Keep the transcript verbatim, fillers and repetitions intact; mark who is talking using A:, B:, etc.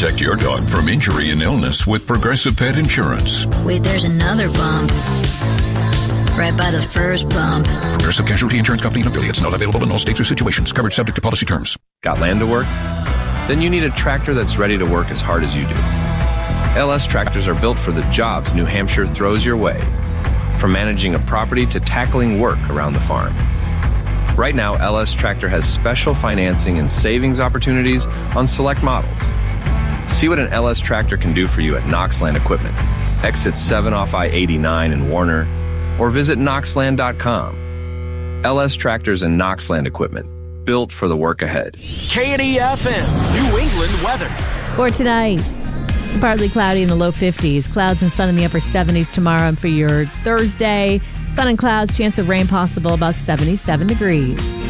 A: Protect your dog from injury and illness with Progressive Pet Insurance.
B: Wait, there's another bump. Right by the first bump.
A: Progressive Casualty Insurance Company and affiliates. Not available in all states or situations. Coverage subject to policy terms.
C: Got land to work? Then you need a tractor that's ready to work as hard as you do. L S tractors are built for the jobs New Hampshire throws your way, from managing a property to tackling work around the farm. Right now, L S Tractor has special financing and savings opportunities on select models. See what an L S Tractor can do for you at Knoxland Equipment, exit seven off I eighty-nine in Warner, or visit knoxland dot com. L S Tractors and Knoxland Equipment, built for the work ahead.
D: K N E F M, New England weather.
E: For tonight, partly cloudy in the low fifties. Clouds and sun in the upper seventies tomorrow. And for your Thursday, sun and clouds, chance of rain possible, about seventy-seven degrees.